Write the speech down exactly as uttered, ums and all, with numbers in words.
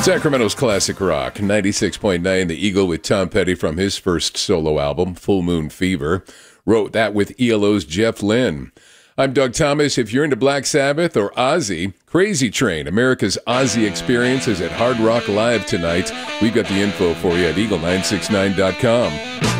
Sacramento's classic rock, ninety-six point nine The Eagle with Tom Petty from his first solo album, Full Moon Fever. Wrote that with E L O's Jeff Lynne. I'm Doug Thomas. If you're into Black Sabbath or Ozzy, Crazy Train, America's Ozzy experience, is at Hard Rock Live tonight. We've got the info for you at eagle nine six nine dot com.